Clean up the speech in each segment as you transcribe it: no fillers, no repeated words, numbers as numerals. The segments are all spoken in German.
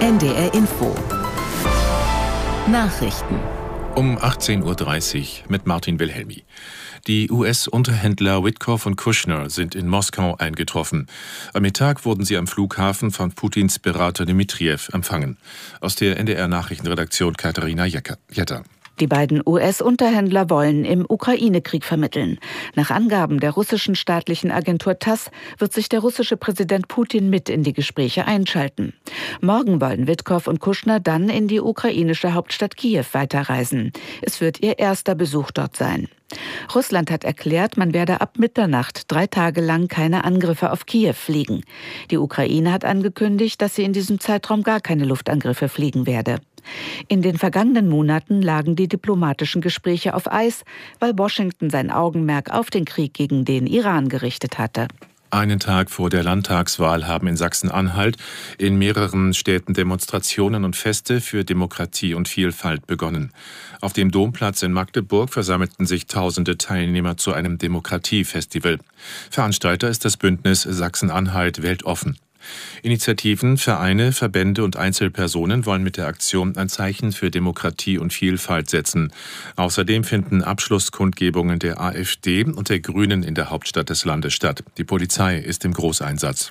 NDR Info. Nachrichten. Um 18:30 Uhr mit Martin Wilhelmi. Die US-Unterhändler Witkoff und Kushner sind in Moskau eingetroffen. Am Mittag wurden sie am Flughafen von Putins Berater Dmitriev empfangen. Aus der NDR-Nachrichtenredaktion Katharina Jetter. Die beiden US-Unterhändler wollen im Ukraine-Krieg vermitteln. Nach Angaben der russischen staatlichen Agentur TASS wird sich der russische Präsident Putin mit in die Gespräche einschalten. Morgen wollen Witkoff und Kushner dann in die ukrainische Hauptstadt Kiew weiterreisen. Es wird ihr erster Besuch dort sein. Russland hat erklärt, man werde ab Mitternacht 3 Tage lang keine Angriffe auf Kiew fliegen. Die Ukraine hat angekündigt, dass sie in diesem Zeitraum gar keine Luftangriffe fliegen werde. In den vergangenen Monaten lagen die diplomatischen Gespräche auf Eis, weil Washington sein Augenmerk auf den Krieg gegen den Iran gerichtet hatte. Einen Tag vor der Landtagswahl haben in Sachsen-Anhalt in mehreren Städten Demonstrationen und Feste für Demokratie und Vielfalt begonnen. Auf dem Domplatz in Magdeburg versammelten sich tausende Teilnehmer zu einem Demokratiefestival. Veranstalter ist das Bündnis Sachsen-Anhalt weltoffen. Initiativen, Vereine, Verbände und Einzelpersonen wollen mit der Aktion ein Zeichen für Demokratie und Vielfalt setzen. Außerdem finden Abschlusskundgebungen der AfD und der Grünen in der Hauptstadt des Landes statt. Die Polizei ist im Großeinsatz.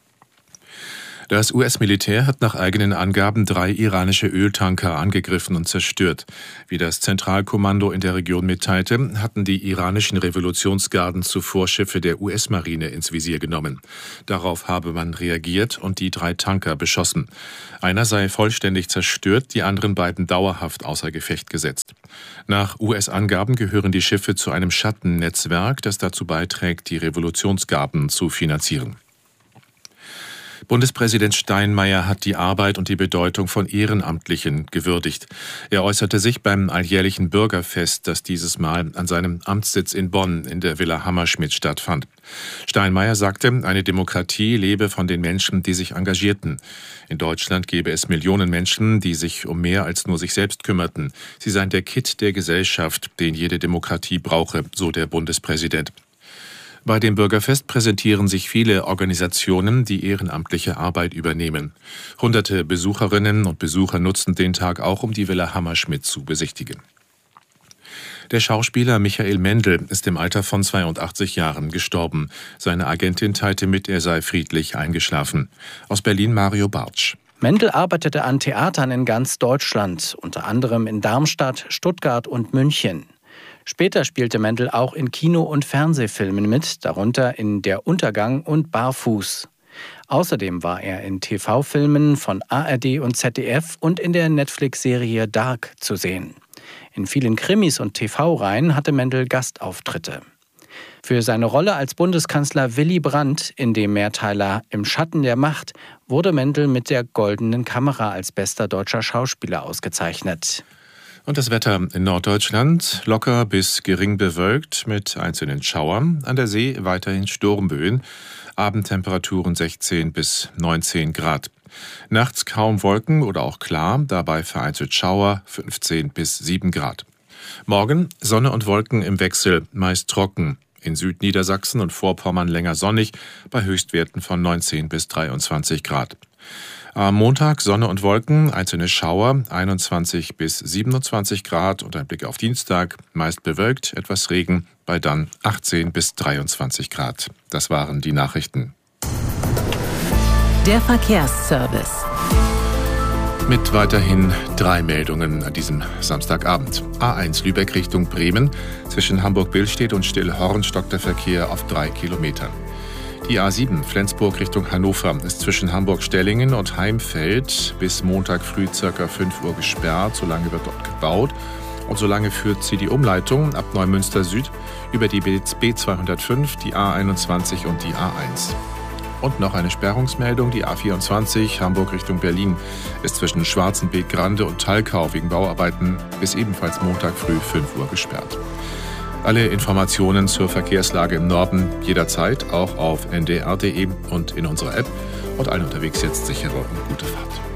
Das US-Militär hat nach eigenen Angaben 3 iranische Öltanker angegriffen und zerstört. Wie das Zentralkommando in der Region mitteilte, hatten die iranischen Revolutionsgarden zuvor Schiffe der US-Marine ins Visier genommen. Darauf habe man reagiert und die 3 Tanker beschossen. Einer sei vollständig zerstört, die anderen beiden dauerhaft außer Gefecht gesetzt. Nach US-Angaben gehören die Schiffe zu einem Schattennetzwerk, das dazu beiträgt, die Revolutionsgarden zu finanzieren. Bundespräsident Steinmeier hat die Arbeit und die Bedeutung von Ehrenamtlichen gewürdigt. Er äußerte sich beim alljährlichen Bürgerfest, das dieses Mal an seinem Amtssitz in Bonn in der Villa Hammerschmidt stattfand. Steinmeier sagte, eine Demokratie lebe von den Menschen, die sich engagierten. In Deutschland gäbe es Millionen Menschen, die sich um mehr als nur sich selbst kümmerten. Sie seien der Kitt der Gesellschaft, den jede Demokratie brauche, so der Bundespräsident. Bei dem Bürgerfest präsentieren sich viele Organisationen, die ehrenamtliche Arbeit übernehmen. Hunderte Besucherinnen und Besucher nutzten den Tag auch, um die Villa Hammerschmidt zu besichtigen. Der Schauspieler Michael Mendl ist im Alter von 82 Jahren gestorben. Seine Agentin teilte mit, er sei friedlich eingeschlafen. Aus Berlin Mario Bartsch. Mendl arbeitete an Theatern in ganz Deutschland, unter anderem in Darmstadt, Stuttgart und München. Später spielte Mendl auch in Kino- und Fernsehfilmen mit, darunter in Der Untergang und Barfuß. Außerdem war er in TV-Filmen von ARD und ZDF und in der Netflix-Serie Dark zu sehen. In vielen Krimis und TV-Reihen hatte Mendl Gastauftritte. Für seine Rolle als Bundeskanzler Willy Brandt in dem Mehrteiler Im Schatten der Macht wurde Mendl mit der Goldenen Kamera als bester deutscher Schauspieler ausgezeichnet. Und das Wetter in Norddeutschland locker bis gering bewölkt mit einzelnen Schauern. An der See weiterhin Sturmböen. Abendtemperaturen 16 bis 19 Grad. Nachts kaum Wolken oder auch klar, dabei vereinzelt Schauer 15 bis 7 Grad. Morgen Sonne und Wolken im Wechsel, meist trocken. In Südniedersachsen und Vorpommern länger sonnig, bei Höchstwerten von 19 bis 23 Grad. Am Montag Sonne und Wolken, einzelne Schauer, 21 bis 27 Grad und ein Blick auf Dienstag, meist bewölkt, etwas Regen, bei dann 18 bis 23 Grad. Das waren die Nachrichten. Der Verkehrsservice. Mit weiterhin 3 Meldungen an diesem Samstagabend. A1 Lübeck Richtung Bremen, zwischen Hamburg-Billstedt und Stillhorn stockt der Verkehr auf 3 Kilometern. Die A7 Flensburg Richtung Hannover ist zwischen Hamburg-Stellingen und Heimfeld bis Montag früh ca. 5 Uhr gesperrt. Solange wird dort gebaut. Und solange führt sie die Umleitung ab Neumünster Süd über die B205, die A21 und die A1. Und noch eine Sperrungsmeldung, die A24 Hamburg Richtung Berlin ist zwischen Schwarzenbeek-Grande und Thalkau wegen Bauarbeiten bis ebenfalls Montag früh 5 Uhr gesperrt. Alle Informationen zur Verkehrslage im Norden jederzeit auch auf ndr.de und in unserer App. Und allen unterwegs jetzt sichere und gute Fahrt.